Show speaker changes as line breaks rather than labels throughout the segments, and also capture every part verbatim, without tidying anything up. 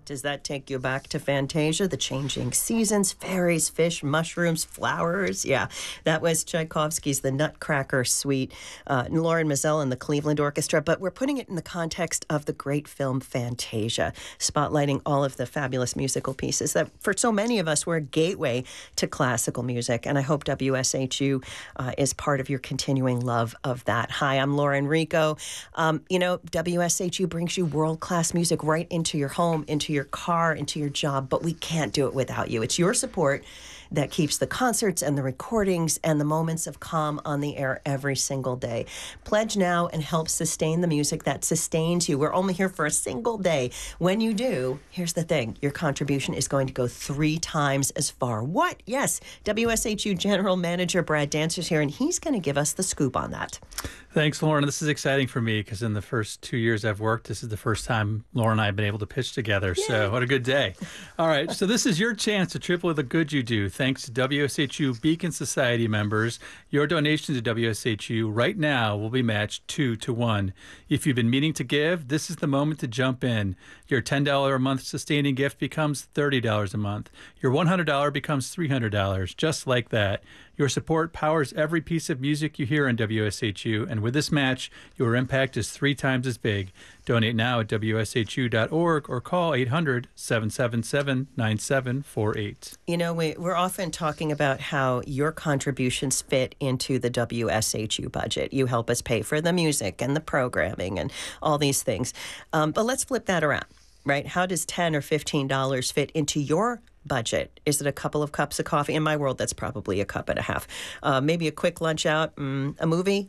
Does that take you back to Fantasia, the changing seasons, fairies, fish, mushrooms, flowers? Yeah, that was Tchaikovsky's The Nutcracker Suite, uh, Lauren Mazel and the Cleveland Orchestra. But we're putting it in the context of the great film Fantasia, spotlighting all of the fabulous musical pieces that, for so many of us, were a gateway to classical music. And I hope W S H U uh, is part of your continuing love of that. Hi, I'm Lauren Rico. Um, you know, W S H U brings you world-class music right into your home, into your car, into your job, but we can't do it without you. It's your support that keeps the concerts and the recordings and the moments of calm on the air every single day. Pledge now and help sustain the music that sustains you. We're only here for a single day. When you do, here's the thing. Your contribution is going to go three times as far. What? Yes. W S H U General Manager Brad Dancer's here, and he's going to give us the scoop on that.
Thanks, Lauren. This is exciting for me because in the first two years I've worked, this is the first time Lauren and I have been able to pitch together. Yay. So what a good day. All right. So this is your chance to triple the good you do. Thanks to W S H U Beacon Society members. Your donation to W S H U right now will be matched two to one. If you've been meaning to give, this is the moment to jump in. Your ten dollars a month sustaining gift becomes thirty dollars a month. Your one hundred dollars becomes three hundred dollars, just like that. Your support powers every piece of music you hear on W S H U, and with this match, your impact is three times as big. Donate now at W S H U dot org or call eight hundred, seven seven seven, nine seven four eight.
You know, we, we're often talking about how your contributions fit into the W S H U budget. You help us pay for the music and the programming and all these things. Um, but let's flip that around, right? How does ten or fifteen dollars fit into your budget? Is it a couple of cups of coffee? In my world, that's probably a cup and a half. Uh, maybe a quick lunch out, mm, a movie,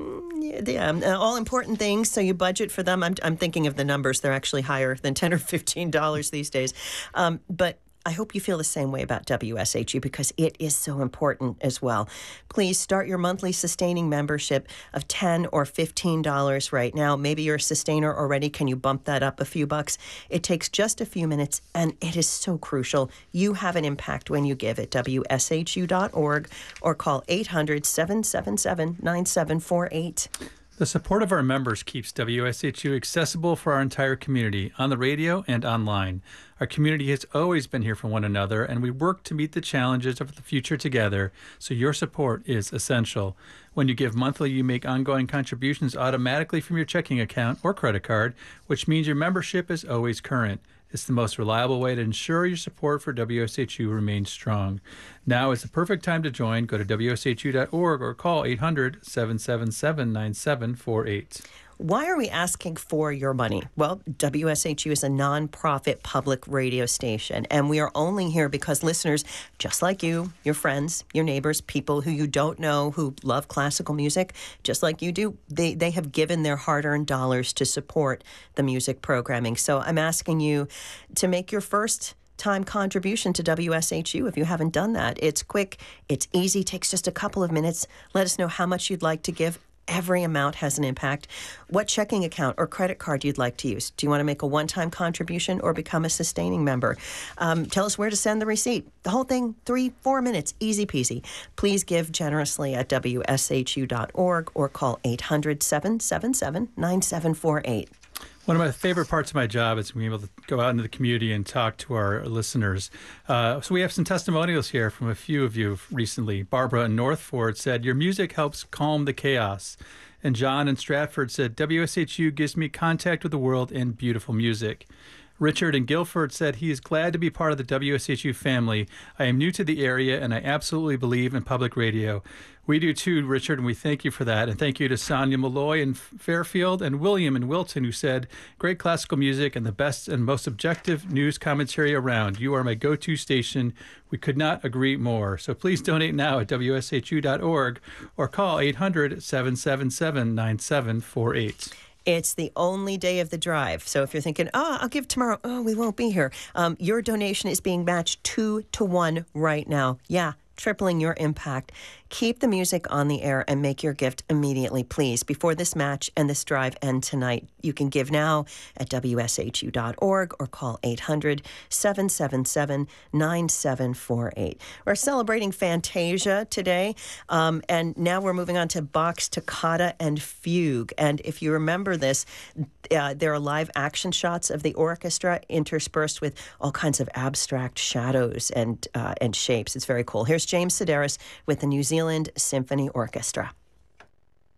mm, yeah, uh, all important things. So you budget for them. I'm, I'm thinking of the numbers. They're actually higher than ten or fifteen dollars these days. Um, but I hope you feel the same way about W S H U because it is so important as well. Please start your monthly sustaining membership of ten or fifteen dollars right now. Maybe you're a sustainer already. Can you bump that up a few bucks? It takes just a few minutes, and it is so crucial. You have an impact when you give at W S H U dot org or call eight hundred, seven seven seven, nine seven four eight.
The support of our members keeps W S H U accessible for our entire community, on the radio and online. Our community has always been here for one another, and we work to meet the challenges of the future together, so your support is essential. When you give monthly, you make ongoing contributions automatically from your checking account or credit card, which means your membership is always current. It's the most reliable way to ensure your support for W S H U remains strong. Now is the perfect time to join. Go to W S H U dot org or call eight hundred, seven seven seven, nine seven four eight.
Why are we asking for your money? Well, W S H U is a nonprofit public radio station, and we are only here because listeners, just like you, your friends, your neighbors, people who you don't know who love classical music, just like you do, they, they have given their hard-earned dollars to support the music programming. So I'm asking you to make your first time contribution to W S H U if you haven't done that. It's quick, it's easy, takes just a couple of minutes. Let us know how much you'd like to give. Every amount has an impact. What checking account or credit card you'd like to use. Do you want to make a one-time contribution or become a sustaining member? Um, tell us where to send the receipt. The whole thing, three, four minutes, easy peasy. Please give generously at W S H U dot org or call eight hundred, seven seven seven, nine seven four eight.
One of my favorite parts of my job is being able to go out into the community and talk to our listeners. Uh, so we have some testimonials here from a few of you recently. Barbara in North Ford said, "Your music helps calm the chaos." And John in Stratford said, "W S H U gives me contact with the world and beautiful music." Richard in Guilford said he is glad to be part of the W S H U family. "I am new to the area, and I absolutely believe in public radio." We do too, Richard, and we thank you for that. And thank you to Sonia Malloy in Fairfield and William in Wilton, who said, "Great classical music and the best and most objective news commentary around. You are my go-to station. We could not agree more." So please donate now at W S H U dot org or call eight hundred, seven seven seven, nine seven four eight.
It's the only day of the drive. So if you're thinking, oh, I'll give tomorrow, oh, we won't be here. Um, your donation is being matched two to one right now. Yeah, tripling your impact, Keep the music on the air and make your gift immediately, please, before this match and this drive end tonight. You can give now at W S H U dot org or call eight hundred, seven seven seven, nine seven four eight. We're celebrating Fantasia today, um, and now we're moving on to Bach's Toccata and Fugue. And if you remember this, uh, there are live action shots of the orchestra interspersed with all kinds of abstract shadows and uh, and shapes. It's very cool. Here's James Sedaris with the New Zealand Symphony Orchestra.